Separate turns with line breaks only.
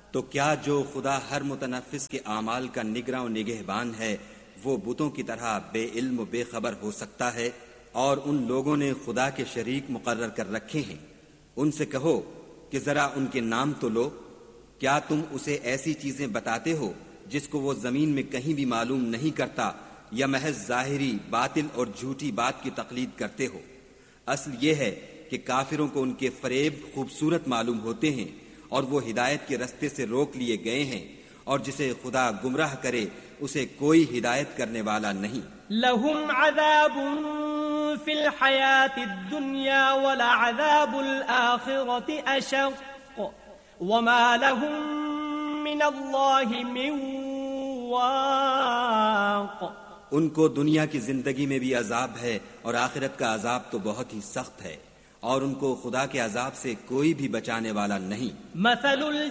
تو کیا جو خدا ہر متنفس کے اعمال کا نگراں و نگہبان ہے وہ بتوں کی طرح بے علم و بے خبر ہو سکتا ہے؟ اور ان لوگوں نے خدا کے شریک مقرر کر رکھے ہیں، ان سے کہو کہ ذرا ان کے نام تو لو۔ کیا تم اسے ایسی چیزیں بتاتے ہو جس کو وہ زمین میں کہیں بھی معلوم نہیں کرتا، یا محض ظاہری باطل اور جھوٹی بات کی تقلید کرتے ہو؟ اصل یہ ہے کہ کافروں کو ان کے فریب خوبصورت معلوم ہوتے ہیں، اور وہ ہدایت کے رستے سے روک لیے گئے ہیں، اور جسے خدا گمراہ کرے اسے کوئی ہدایت کرنے والا نہیں۔
لهم عذاب في الحياة الدنيا ولعذاب الآخرة أشق وما لهم من الله من واق۔
ان کو دنیا کی زندگی میں بھی عذاب ہے اور آخرت کا عذاب تو بہت ہی سخت ہے، اور ان کو خدا کے عذاب سے کوئی بھی بچانے والا نہیں۔
مثل